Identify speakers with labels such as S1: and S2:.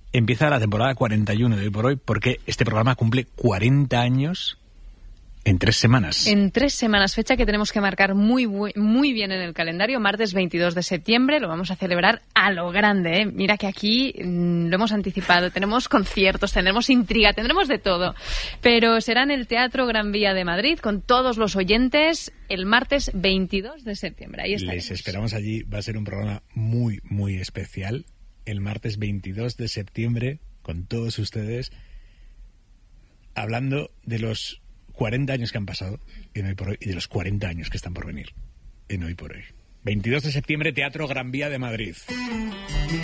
S1: empieza la temporada 41 de Hoy por Hoy, porque este programa cumple 40 años en 3 semanas.
S2: En 3 semanas, fecha que tenemos que marcar muy bien en el calendario. Martes 22 de septiembre, lo vamos a celebrar a lo grande, ¿eh? Mira que aquí lo hemos anticipado, tenemos conciertos, tendremos intriga, tendremos de todo. Pero será en el Teatro Gran Vía de Madrid, con todos los oyentes, el martes 22 de septiembre. Ahí estaremos.
S1: Les esperamos allí, va a ser un programa muy, muy especial. El martes 22 de septiembre, con todos ustedes, hablando de los 40 años que han pasado en Hoy por Hoy y de los 40 años que están por venir en Hoy por Hoy. 22 de septiembre, Teatro Gran Vía de Madrid.